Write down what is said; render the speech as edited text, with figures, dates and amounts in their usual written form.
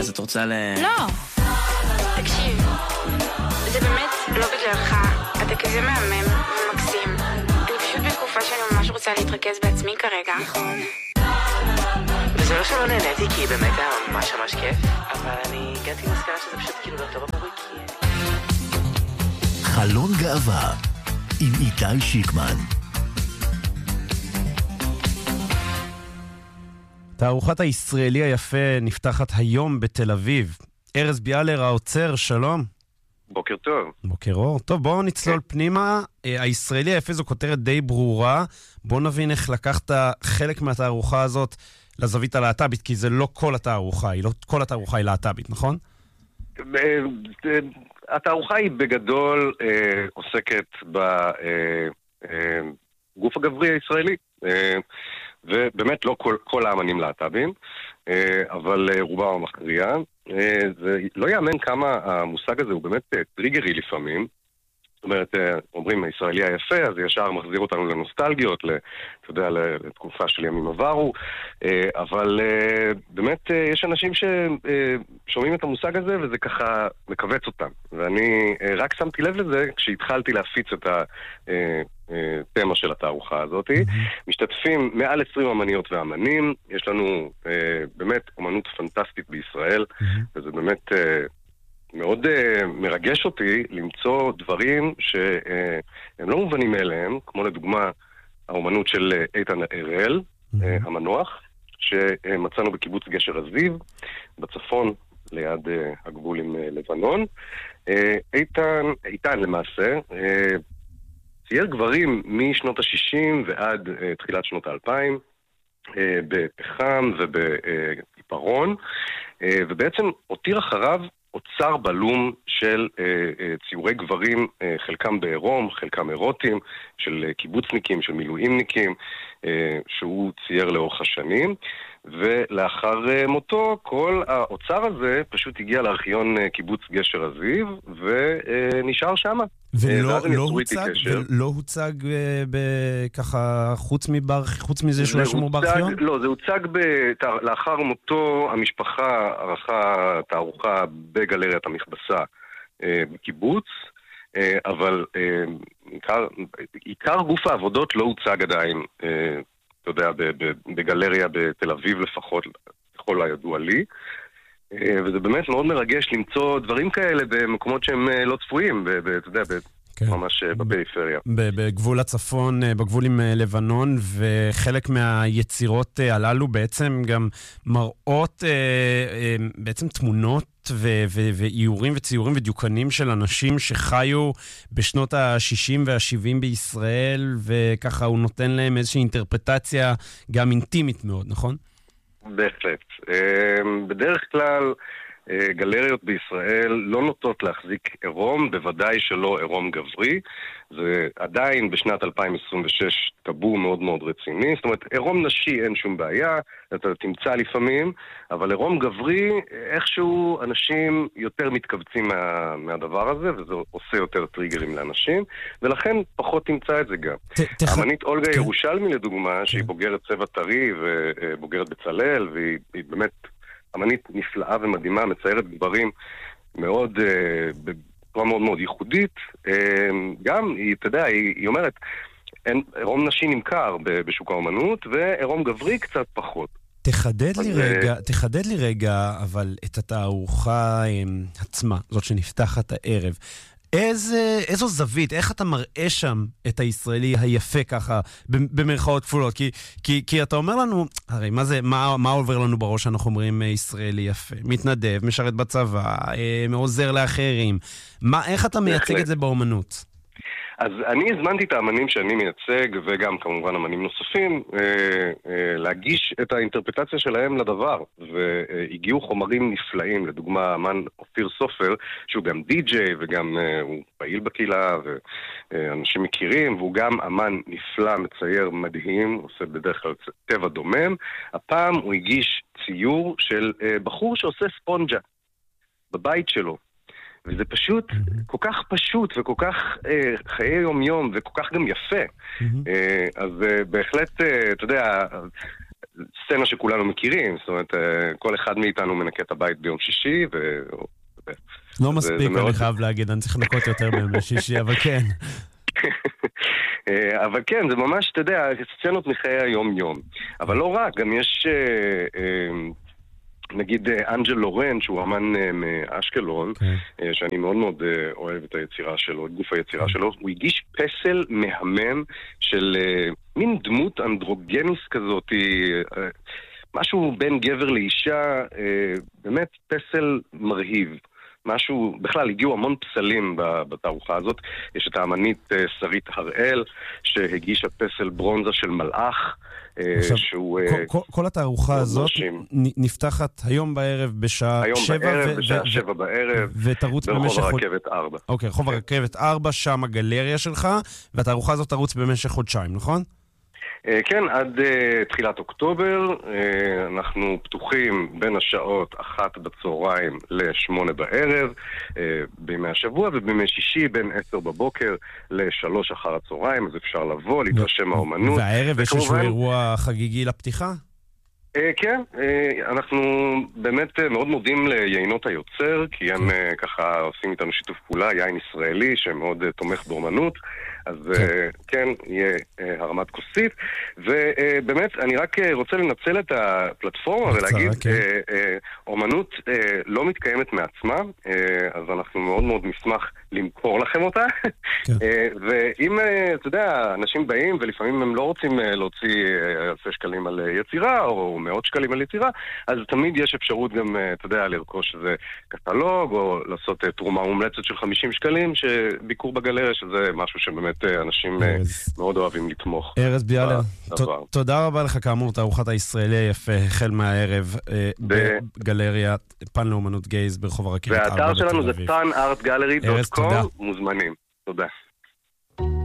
אז את רוצה לא. תקשיב, זה באמת לא בגללך. אתה כזה מהמם ומקסים. אני פשוט בתקופה שאני ממש רוצה להתרכז בעצמי כרגע. נכון. וזה לא שלא נהניתי, כי באמת היה ממש ממש כיף, אבל אני הגעתי למסקנה שזה פשוט כאילו לא טוב עבורי, כי... חלון גאווה עם איתי שיקמן. תערוכת הישראלי היפה נפתחת היום בתל אביב. ארז ביאלר העוצר, שלום. בוקר טוב. בוקר אור. טוב, בואו נצלול פנימה. הישראלי היפה זו כותרת די ברורה. בואו נבין איך לקחת חלק מהתערוכה הזאת לזווית הלהט"בית, כי זה לא כל התערוכה, לא כל התערוכה היא להט"בית, נכון? התערוכה היא בגדול עוסקת בגוף הגברי הישראלי, ובאמת לא כל האמנים להט"בים, אבל רובם המכריע. זה לא יאמן כמה המושג הזה הוא באמת טריגרי לפעמים. זאת אומרת, אומרים הישראלי היפה, אז ישר מחזיר אותנו לנוסטלגיות, אתה יודע, לתקופה של ימים עברו, אבל באמת יש אנשים ששומעים את המושג הזה וזה ככה מקווץ אותם. ואני רק שמתי לב לזה כשהתחלתי להפיץ את התמה של התערוכה הזאת. משתתפים מעל 20 אמניות ואמנים, יש לנו באמת אומנות פנטסטית בישראל, וזה באמת... מאוד מרגש אותי למצוא דברים שהם לא מובנים אליהם, כמו לדוגמה האומנות של איתן הראל, המנוח, שמצאנו בקיבוץ גשר הזיו, בצפון, ליד הגבול עם לבנון. איתן למעשה צייר גברים משנות ה-60 ועד תחילת שנות ה-2000, בפחם ובעיפרון, ובעצם הותיר אחריו אוצר בלום של ציורי גברים, חלקם בעירום, חלקם אירוטיים, של קיבוצניקים, של מילואימניקים, שהוא צייר לאורך השנים. ולאחר מותו, כל האוצר הזה פשוט הגיע לארכיון קיבוץ גשר הזיו, ונשאר שם. ולא הוצג ככה, חוץ מזה שהוא שמור בארכיון? לא, זה הוצג לאחר מותו, המשפחה ערכה תערוכה בגלריית המכבסה בקיבוץ, אבל עיקר גוף העבודות לא הוצג עדיין, אתה יודע, בגלריה בתל אביב לפחות, ככל הידוע לי. וזה באמת מאוד מרגש למצוא דברים כאלה במקומות שהם לא צפויים, אתה יודע, ממש בפריפריה. בגבול הצפון, בגבול עם לבנון, וחלק מהיצירות הללו בעצם גם מראות בעצם תמונות ואיורים וציורים ודיוקנים של אנשים שחיו בשנות ה-60 וה-70 בישראל, וככה הוא נותן להם איזושהי אינטרפטציה גם אינטימית מאוד, נכון? בהחלט. בדרך כלל גלריות בישראל לא נוטות להחזיק עירום, בוודאי שלא עירום גברי. זה עדיין בשנת 2026 טאבו מאוד מאוד רציני. זאת אומרת, עירום נשי אין שום בעיה, אתה תמצא לפעמים, אבל עירום גברי, איכשהו אנשים יותר מתכווצים מהדבר הזה, וזה עושה יותר טריגרים לאנשים, ולכן פחות תמצא את זה גם. האמנית אולגה ירושלמי לדוגמה, שהיא בוגרת צבע טרי ובוגרת בצלאל, והיא באמת אמנית נפלאה ומדהימה, מציירת גברים מאוד, בצורה מאוד מאוד ייחודית. גם, אתה יודע, היא אומרת, עירום נשי נמכר בשוק האמנות, ועירום גברי קצת פחות. תחדד לי רגע, אבל את התערוכה עצמה, זאת שנפתחת הערב, איזו זווית, איך אתה מראה שם את הישראלי היפה ככה, במרכאות כפולות? כי אתה אומר לנו, הרי מה עובר לנו בראש אנחנו אומרים ישראלי יפה? מתנדב, משרת בצבא, עוזר לאחרים. איך אתה מייצג את זה באומנות? אז אני הזמנתי את האמנים שאני מייצג, וגם כמובן אמנים נוספים, להגיש את האינטרפטציה שלהם לדבר, והגיעו חומרים נפלאים, לדוגמה אמן אופיר סופר, שהוא גם די-ג'יי וגם הוא פעיל בקהילה, ואנשים מכירים, והוא גם אמן נפלא, מצייר מדהים, עושה בדרך כלל טבע דומם. הפעם הוא הגיש ציור של בחור שעושה ספונג'ה בבית שלו. וזה פשוט, כל כך פשוט וכול כך חיי יום-יום וכל כך גם יפה. אז בהחלט, אתה יודע, סצנה שכולנו מכירים, זאת אומרת, כל אחד מאיתנו מנקה את הבית ביום שישי, לא מספיק, אני חייב להגיד, אני צריך לנקות יותר ביום שישי, אבל כן. אבל כן, זה ממש, אתה יודע, סצנות מחיי היום-יום. אבל לא רק, גם יש, נגיד, אנג'ל לורן, שהוא אמן מאשקלון, שאני מאוד מאוד אוהב את היצירה שלו, את גוף היצירה שלו, הוא הגיש פסל מהמם של מין דמות אנדרוגניס כזאת, משהו בין גבר לאישה, באמת פסל מרהיב. משהו, בכלל הגיעו המון פסלים בתערוכה הזאת. יש את האמנית שרית הראל שהגישה פסל ברונזה של מלאך. עכשיו, כל התערוכה הזאת נפתחת היום בערב בשעה 7 היום בערב בשעה 7 בערב ותרוץ ברחוב הרכבת 4. אוקיי, רחוב הרכבת 4, שם הגלריה שלך, והתערוכה הזאת תרוץ במשך חודשיים, נכון? כן, עד תחילת אוקטובר. אנחנו פתוחים בין השעות 1 בצהריים ל-8 בערב בימי השבוע, ובימי שישי בין 10 בבוקר ל-3 אחר הצהריים, אז אפשר לבוא, להתרשם מהאומנות. והערב יש איזשהו אירוע חגיגי לפתיחה? כן, אנחנו באמת מאוד מודים ליינות היוצר, כי הם ככה עושים איתנו שיתוף פעולה, יין ישראלי שמאוד תומך באומנות, אז כן, יהיה הרמת כוסית, ובאמת אני רק רוצה לנצל את הפלטפורמה ולהגיד, אומנות לא מתקיימת מעצמה, אז אנחנו מאוד מאוד נשמח למכור לכם אותה, ואם, אתה יודע, אנשים באים ולפעמים הם לא רוצים להוציא אלפי שקלים על יצירה, או מאות שקלים על יצירה, אז תמיד יש אפשרות גם, אתה יודע, לרכוש איזה קטלוג, או לעשות תרומה מומלצת של 50 שקלים, שביקור בגלריה, שזה משהו שבאמת אנשים מאוד אוהבים לתמוך. ארז ביאלר, תודה רבה לך, כאמור, תערוכת הישראלי היפה, החל מהערב בגלריה פן לאומנות גייז ברחוב הרכבת 4 בתל אביב. והאתר שלנו זה panartgallery.com, מוזמנים. תודה.